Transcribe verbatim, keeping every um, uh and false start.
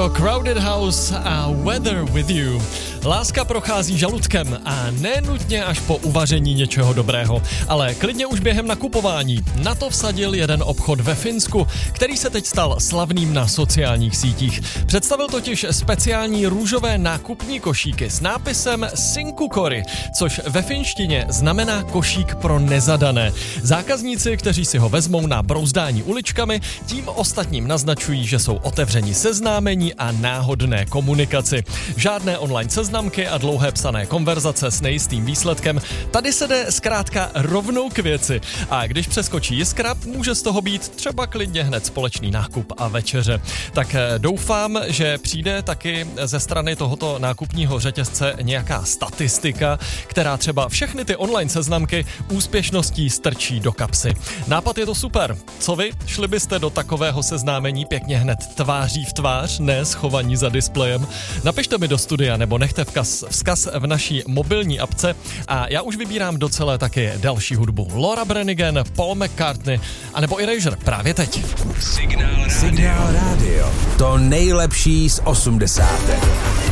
to Crowded House a Weather With You. Láska prochází žaludkem a nenutně až po uvaření něčeho dobrého, ale klidně už během nakupování. Na to vsadil jeden obchod ve Finsku, který se teď stal slavným na sociálních sítích. Představil totiž speciální růžové nákupní košíky s nápisem Sinkukori, což ve finštině znamená košík pro nezadané. Zákazníci, kteří si ho vezmou na brouzdání uličkami, tím ostatním naznačují, že jsou otevřeni seznámení a náhodné komunikaci. Žádné online seznamky a dlouhé psané konverzace s nejistým výsledkem. Tady se jde zkrátka rovnou k věci. A když přeskočí jiskra, může z toho být třeba klidně hned společný nákup a večeře. Tak doufám, že přijde taky ze strany tohoto nákupního řetězce nějaká statistika, která třeba všechny ty online seznamky úspěšností strčí do kapsy. Nápad je to super. Co vy? Šli byste do takového seznámení pěkně hned tváří v tvář, ne schovaní za displejem? Napište mi do studia nebo nechte vkaz, vzkaz v naší mobilní apce a já už vybírám docela taky další hudbu. Laura Branigan, Paul McCartney a nebo Erasure právě teď. Signál rádio. Signál rádio. To nejlepší z osmdesátek.